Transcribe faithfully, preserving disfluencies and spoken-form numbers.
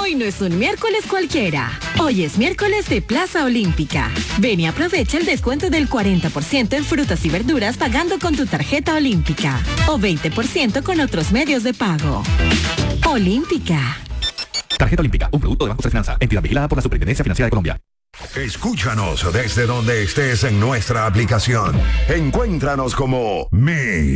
Hoy no es un miércoles cualquiera. Hoy es miércoles de Plaza Olímpica. Ven y aprovecha el descuento del cuarenta por ciento en frutas y verduras pagando con tu tarjeta Olímpica. O veinte por ciento con otros medios de pago. Olímpica. Tarjeta Olímpica, un producto de Banco de Finanza, entidad vigilada por la Superintendencia Financiera de Colombia. Escúchanos desde donde estés en nuestra aplicación. Encuéntranos como Mi